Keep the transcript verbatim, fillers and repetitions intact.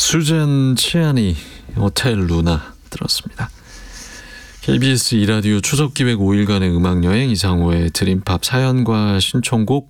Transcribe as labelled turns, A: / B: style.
A: 수잔 치아니 호텔 루나 들었습니다. 케이비에스 이 라디오 추석기획 오 일간의 음악여행 이상호의 드림팝 사연과 신청곡